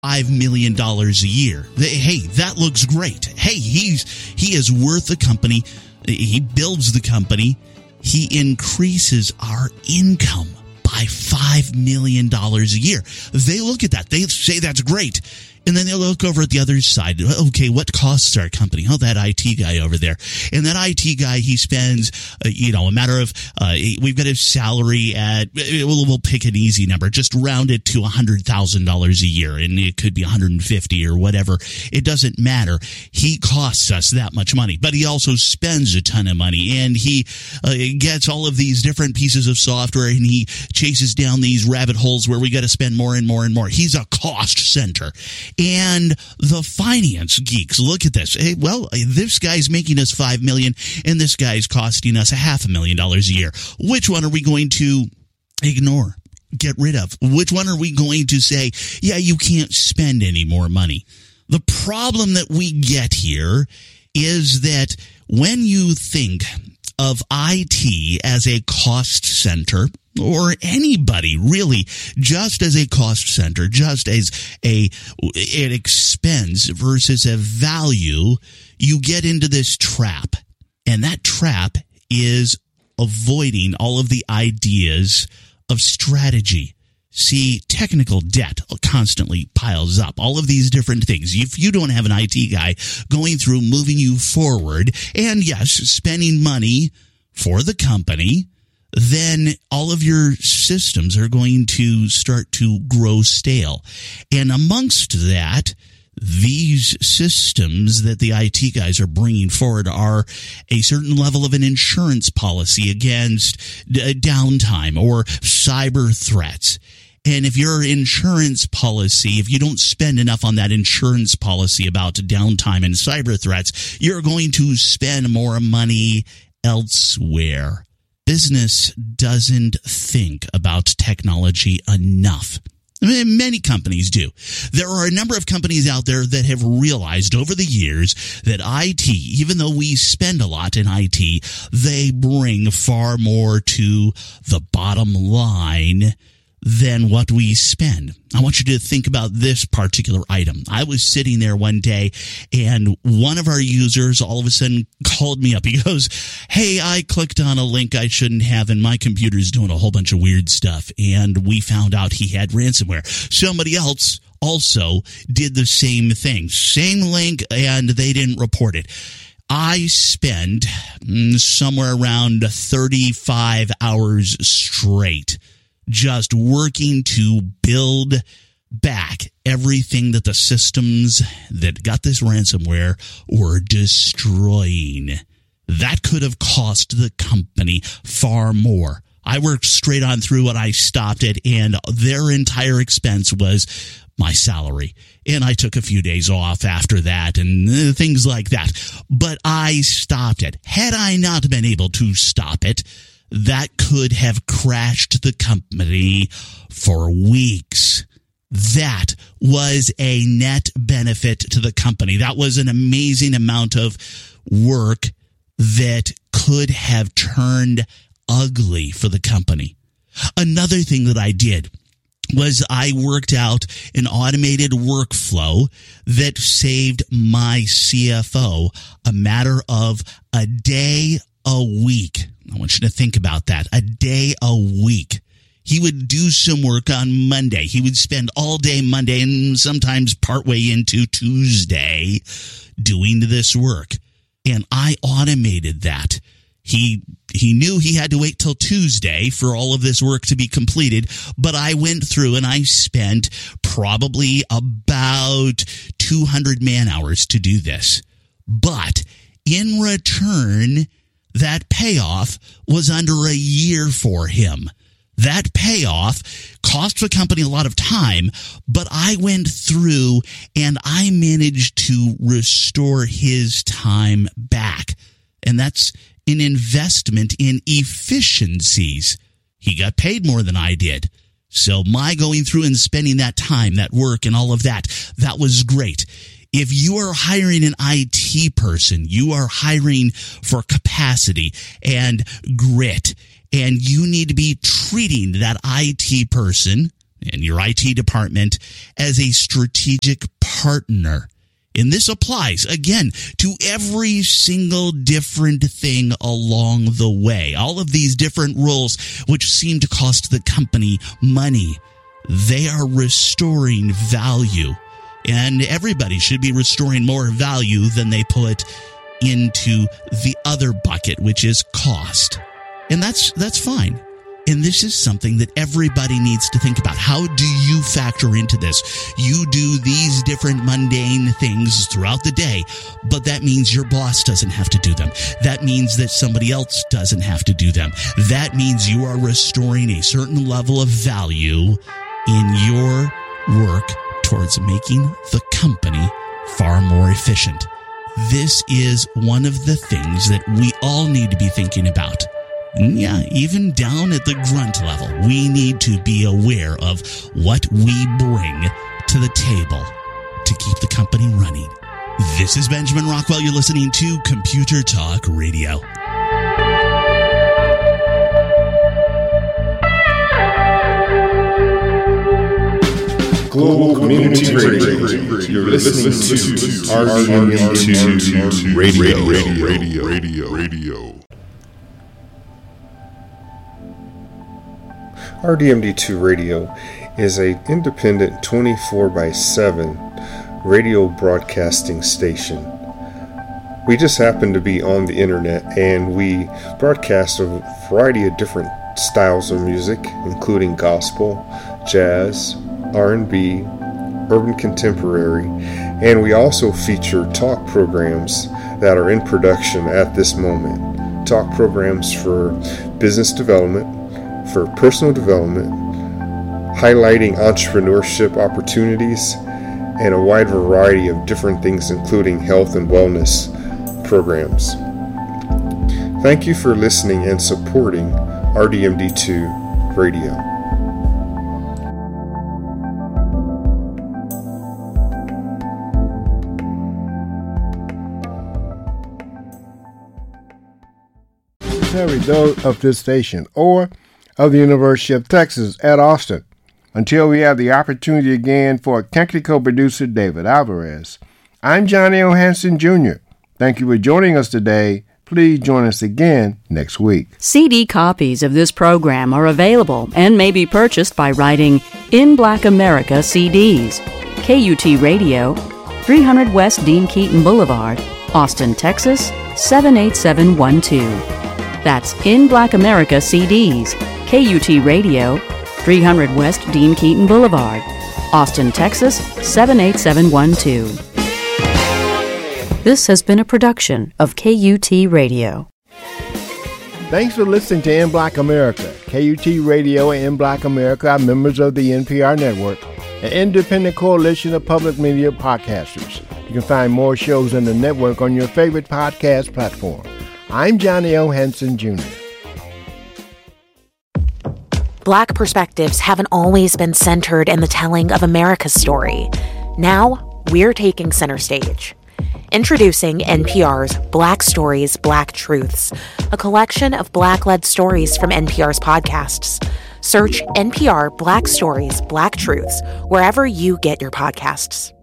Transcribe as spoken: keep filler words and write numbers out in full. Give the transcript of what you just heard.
five million dollars a year. Hey, that looks great. Hey, he's he is worth the company. He builds the company. He increases our income by five million dollars a year. They look at that. They say that's great. And then they look over at the other side. Okay, what costs our company? Oh, that I T guy over there. And that I T guy, he spends, uh, you know, a matter of, uh, we've got his salary at, we'll, we'll pick an easy number, just round it to one hundred thousand dollars a year. And it could be one hundred fifty or whatever. It doesn't matter. He costs us that much money, but he also spends a ton of money. And he uh, gets all of these different pieces of software, and he chases down these rabbit holes where we got to spend more and more and more. He's a cost center. And the finance geeks look at this. Hey, well, this guy's making us five million dollars, and this guy's costing us a half a million dollars a year. Which one are we going to ignore, get rid of? Which one are we going to say, yeah, you can't spend any more money? The problem that we get here is that when you think of I T as a cost center, or anybody really, just as a cost center, just as a an expense versus a value, you get into this trap. And that trap is avoiding all of the ideas of strategy. See, technical debt constantly piles up. All of these different things. If you don't have an I T guy going through, moving you forward, and yes, spending money for the company, then all of your systems are going to start to grow stale. And amongst that, these systems that the I T guys are bringing forward are a certain level of an insurance policy against downtime or cyber threats. And if your insurance policy, if you don't spend enough on that insurance policy about downtime and cyber threats, you're going to spend more money elsewhere. Business doesn't think about technology enough. I mean, many companies do. There are a number of companies out there that have realized over the years that I T, even though we spend a lot in I T, they bring far more to the bottom line than what we spend. I want you to think about this particular item. I was sitting there one day, and one of our users all of a sudden called me up. He goes, hey, I clicked on a link I shouldn't have, and my computer's doing a whole bunch of weird stuff. And we found out he had ransomware. Somebody else also did the same thing. Same link, and they didn't report it. I spend somewhere around thirty-five hours straight just working to build back everything that the systems that got this ransomware were destroying. That could have cost the company far more. I worked straight on through it. I stopped it, and their entire expense was my salary. And I took a few days off after that and uh, things like that. But I stopped it. Had I not been able to stop it, that could have crashed the company for weeks. That was a net benefit to the company. That was an amazing amount of work that could have turned ugly for the company. Another thing that I did was I worked out an automated workflow that saved my C F O a matter of a day a week. I want you to think about that. A day a week. He would do some work on Monday. He would spend all day Monday and sometimes partway into Tuesday doing this work. And I automated that. He he knew he had to wait till Tuesday for all of this work to be completed, but I went through and I spent probably about two hundred man hours to do this. But in return, that payoff was under a year for him. That payoff cost the company a lot of time, but I went through and I managed to restore his time back. And that's an investment in efficiencies. He got paid more than I did. So my going through and spending that time, that work and all of that, that was great. If you are hiring an I T person, you are hiring for capacity and grit, and you need to be treating that I T person, and your I T department as a strategic partner. And this applies, again, to every single different thing along the way. All of these different rules, which seem to cost the company money, they are restoring value. And everybody should be restoring more value than they put into the other bucket, which is cost. And that's that's fine. And this is something that everybody needs to think about. How do you factor into this? You do these different mundane things throughout the day, but that means your boss doesn't have to do them. That means that somebody else doesn't have to do them. That means you are restoring a certain level of value in your work towards making the company far more efficient. This is one of the things that we all need to be thinking about. Yeah, even down at the grunt level, we need to be aware of what we bring to the table to keep the company running. This is Benjamin Rockwell. You're listening to Computer Talk Radio. Global Community Radio. You're listening to R D M two Radio. Radio. Radio. Radio. Radio. R D M D two Radio is an independent twenty-four by seven radio broadcasting station. We just happen to be on the internet, and we broadcast a variety of different styles of music, including gospel, jazz, R and B, urban contemporary, and we also feature talk programs that are in production at this moment. Talk programs for business development, for personal development, highlighting entrepreneurship opportunities, and a wide variety of different things, including health and wellness programs. Thank you for listening and supporting R D M D two Radio. Those of this station or of the University of Texas at Austin. Until we have the opportunity again for technical producer David Alvarez, I'm Johnny O. Hanson Junior Thank you for joining us today. Please join us again next week. C D copies of this program are available and may be purchased by writing In Black America C Ds, K U T Radio, three hundred West Dean Keaton Boulevard, Austin, Texas, seven eight seven one two. That's In Black America C Ds, K U T Radio, three hundred West Dean Keaton Boulevard, Austin, Texas, seven eight seven one two. This has been a production of K U T Radio. Thanks for listening to In Black America. K U T Radio and In Black America are members of the N P R Network, an independent coalition of public media podcasters. You can find more shows in the network on your favorite podcast platform. I'm Johnny O. Hanson Junior Black perspectives haven't always been centered in the telling of America's story. Now, we're taking center stage. Introducing N P R's Black Stories, Black Truths, a collection of Black-led stories from N P R's podcasts. Search N P R Black Stories, Black Truths wherever you get your podcasts.